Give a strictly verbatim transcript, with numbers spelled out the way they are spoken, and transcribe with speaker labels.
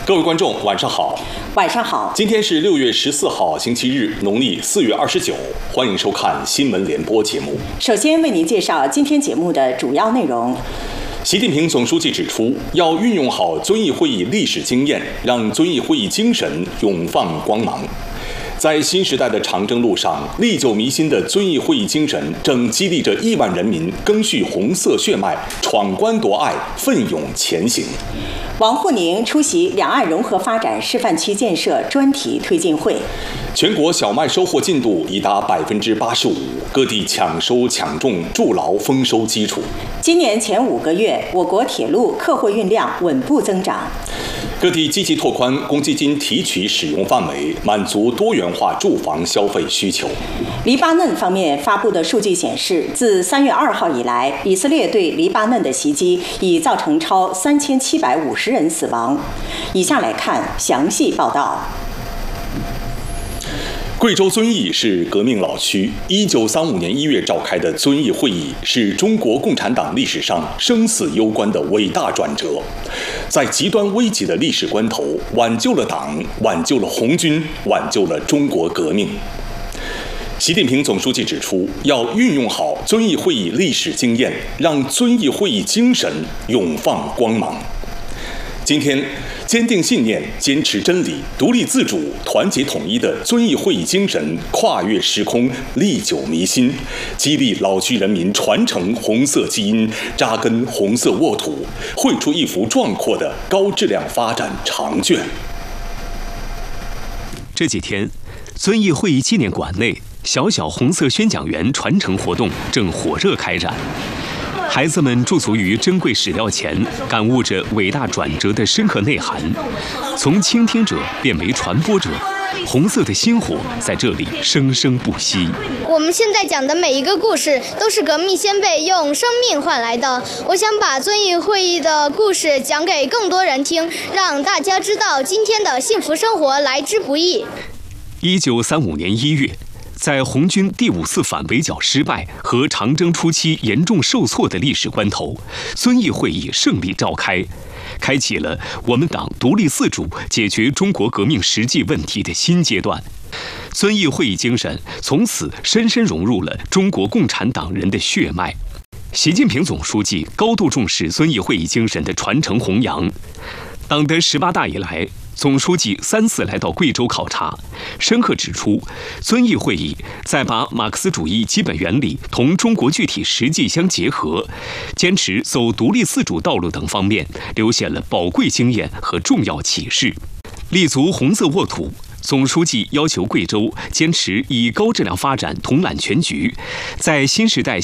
Speaker 1: 各位观众，晚上好。
Speaker 2: 晚上好。
Speaker 1: 今天是六月十四号，星期日，农历四月二十九。欢迎收看新闻联播节目。
Speaker 2: 首先为您介绍今天节目的主要内容。
Speaker 1: 习近平总书记指出，要运用好遵义会议历史经验，让遵义会议精神永放光芒。在新时代的长征路上，历久弥新的遵义会议精神正激励着亿万人民赓续红色血脉，闯关夺爱，奋勇前行。
Speaker 2: 王沪宁出席两岸融合发展示范区建设专题推进会。
Speaker 1: 全国小麦收获进度已达百分之八十五，各地抢收抢种筑牢丰收基础。
Speaker 2: 今年前五个月，我国铁路客货运量稳步增长。
Speaker 1: 各地积极拓宽公积金提取使用范围，满足多元化住房消费需求。
Speaker 2: 黎巴嫩方面发布的数据显示，自三月二号以来，以色列对黎巴嫩的袭击已造成超三千七百五十人死亡。以下来看详细报道。
Speaker 1: 贵州遵义是革命老区，一九三五年一月召开的遵义会议是中国共产党历史上生死攸关的伟大转折，在极端危急的历史关头，挽救了党，挽救了红军，挽救了中国革命。习近平总书记指出，要运用好遵义会议历史经验，让遵义会议精神永放光芒。今天，坚定信念、坚持真理、独立自主、团结统一的遵义会议精神跨越时空、历久弥新，激励老区人民传承红色基因，扎根红色沃土，绘出一幅壮阔的高质量发展长卷。
Speaker 3: 这几天，遵义会议纪念馆内小小红色宣讲员传承活动正火热开展。孩子们驻足于珍贵史料前，感悟着伟大转折的深刻内涵，从倾听者变为传播者，红色的星火在这里生生不息。
Speaker 4: 我们现在讲的每一个故事都是革命先辈用生命换来的，我想把遵义会议的故事讲给更多人听，让大家知道今天的幸福生活来之不易。
Speaker 3: 一九三五年一月，在红军第五次反围剿失败和长征初期严重受挫的历史关头，遵义会议胜利召开，开启了我们党独立自主解决中国革命实际问题的新阶段。遵义会议精神从此深深融入了中国共产党人的血脉。习近平总书记高度重视遵义会议精神的传承弘扬。党的十八大以来，总书记三次来到贵州考察，深刻指出，遵义会议在把马克思主义基本原理同中国具体实际相结合，坚持走独立自主道路等方面，留下了宝贵经验和重要启示。立足红色沃土，总书记要求贵州坚持以高质量发展统揽全局，在新时代